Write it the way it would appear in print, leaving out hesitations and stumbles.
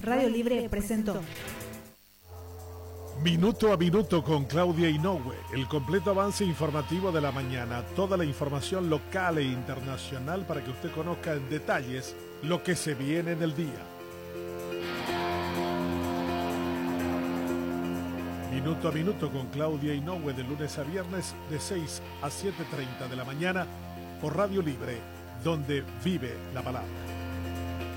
Radio Libre presentó Minuto a Minuto con Claudia Inoue, el completo avance informativo de la mañana, toda la información local e internacional para que usted conozca en detalles lo que se viene en el día. Minuto a Minuto con Claudia Inoue de lunes a viernes de 6 a 7:30 de la mañana por Radio Libre, donde vive la palabra.